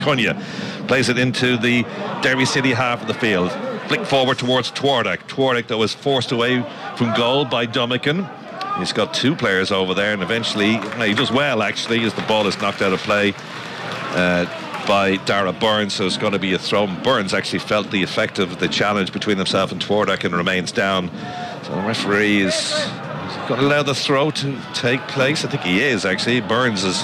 Cunha plays it into the Derry City half of the field. Flick forward towards Twardek. Twardek, that was forced away from goal by Dummican. He's got two players over there, and eventually he does well actually as the ball is knocked out of play by Dara Burns, so it's going to be a throw. Burns actually felt the effect of the challenge between himself and Twardek and remains down. So the referee is going to allow the throw to take place. I think he is actually. Burns is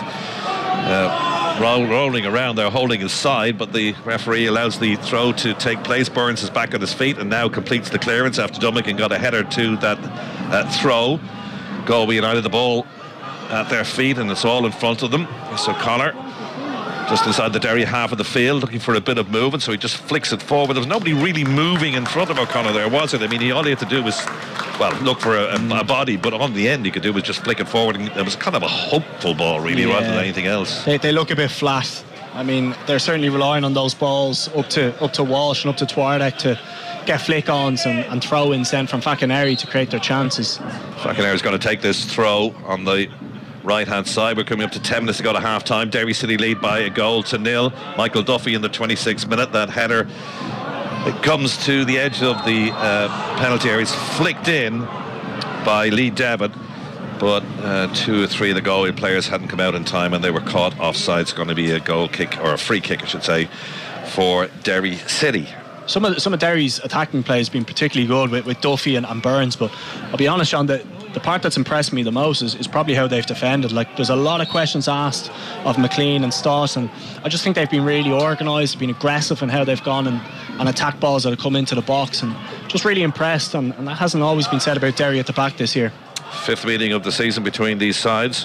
rolling around there holding his side, but the referee allows the throw to take place. Burns is back on his feet and now completes the clearance after Dummican got a header to that throw. Galway United the ball at their feet and it's all in front of them. So Connor just inside the Derry half of the field looking for a bit of movement, so he just flicks it forward. There was nobody really moving in front of O'Connor there, was it? I mean, all he had to do was look for a body, but on the end he could do was just flick it forward, and it was kind of a hopeful ball really, rather than anything else. They look a bit flat. I mean, they're certainly relying on those balls up to Walsh and up to Twardek to get flick-ons and throw-ins then from Facaneri to create their chances. Facaneri's going to take this throw on the right-hand side. We're coming up to 10 minutes to go to half-time. Derry City lead by 1-0. Michael Duffy in the 26th minute. That header, it comes to the edge of the penalty area. It's flicked in by Lee Devitt, but two or three of the Galway players hadn't come out in time and they were caught offside. It's going to be a goal kick, or a free kick I should say, for Derry City. Some of Derry's attacking play has been particularly good with Duffy and Burns, but I'll be honest, Sean, the part that's impressed me the most is probably how they've defended. Like, there's a lot of questions asked of McLean and Stoss, and I just think they've been really organised, been aggressive in how they've gone and attacked balls that have come into the box, and just really impressed, and that hasn't always been said about Derry at the back this year. Fifth meeting of the season between these sides.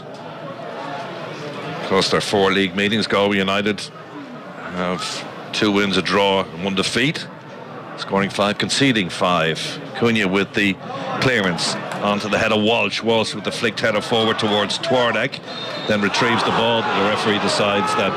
Of course, there are 4 league meetings. Galway United have 2 wins, a draw and 1 defeat, scoring 5, conceding 5. Cunha with the clearance onto the head of Walsh. Walsh with the flicked header forward towards Twardek, then retrieves the ball. The referee decides that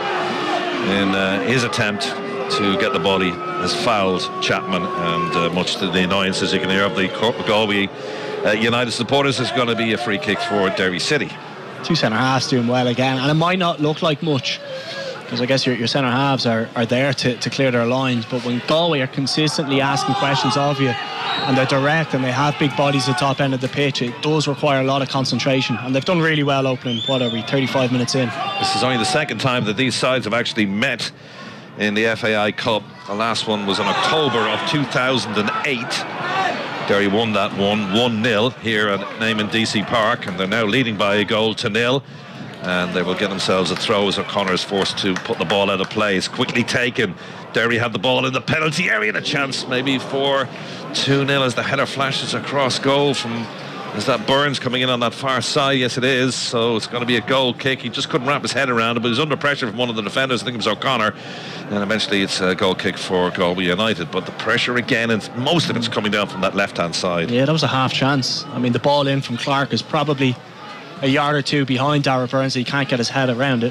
in his attempt to get the ball, he has fouled Chapman, and much to the annoyance, as you can hear, of the Galway United supporters, is going to be a free kick for Derry City. 2 centre-halves doing well again, and it might not look like much because I guess your centre-halves are there to clear their lines, but when Galway are consistently asking questions of you and they're direct and they have big bodies at the top end of the pitch, it does require a lot of concentration, and they've done really well opening, 35 minutes in. This is only the second time that these sides have actually met in the FAI Cup. The last one was in October of 2008. Derry won that 1-0 here at Neyman DC Park, and they're now leading by 1-0. And they will get themselves a throw as O'Connor is forced to put the ball out of play. It's quickly taken. Derry had the ball in the penalty area, and a chance maybe for 2-0 as the header flashes across goal from, is that Burns coming in on that far side? Yes, it is. So it's going to be a goal kick. He just couldn't wrap his head around it, but he was under pressure from one of the defenders. I think it was O'Connor, and eventually it's a goal kick for Galway United. But the pressure again, and most of it's coming down from that left-hand side. Yeah, that was a half chance. I mean, the ball in from Clark is probably a yard or two behind Dara Burns, so he can't get his head around it.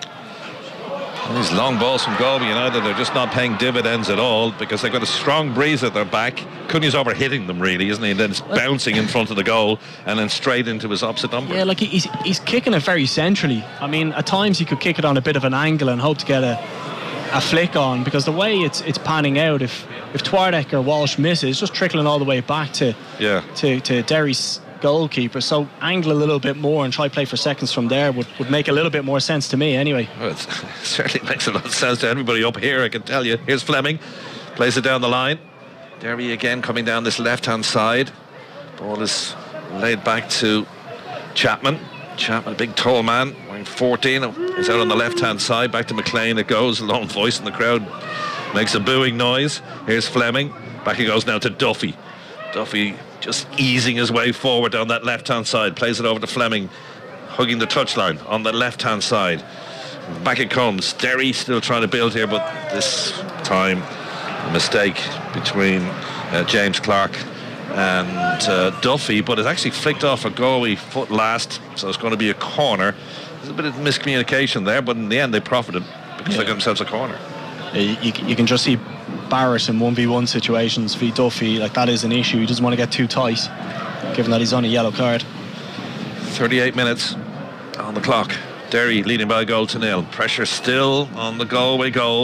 These long balls from Galway United, they're just not paying dividends at all, because they've got a strong breeze at their back. Cunha's over-hitting them really, isn't he? And then it's bouncing in front of the goal and then straight into his opposite number. Yeah, like he's kicking it very centrally. I mean, at times he could kick it on a bit of an angle and hope to get a flick on, because the way it's panning out, if Twardek or Walsh misses, it's just trickling all the way back to Derry's goalkeeper. So angle a little bit more and try play for seconds from there would make a little bit more sense to me anyway. Well, it certainly makes a lot of sense to everybody up here, I can tell you. Here's Fleming, plays it down the line. Derry again coming down this left-hand side. Ball is laid back to Chapman. Chapman, a big tall man, wearing 14, is out on the left-hand side. Back to McLean it goes, a lone voice in the crowd makes a booing noise. Here's Fleming, back he goes now to Duffy. Duffy just easing his way forward down that left-hand side, plays it over to Fleming, hugging the touchline on the left-hand side. Back it comes. Derry still trying to build here, but this time a mistake between James Clark and Duffy, but it's actually flicked off a Galway foot last, so it's going to be a corner. There's a bit of miscommunication there, but in the end they profited because they got themselves a corner. You can just see Barrett in 1v1 situations. V Duffy, like, that is an issue. He doesn't want to get too tight, given that he's on a yellow card. 38 minutes on the clock. Derry leading by a goal to nil. Pressure still on the Galway goal.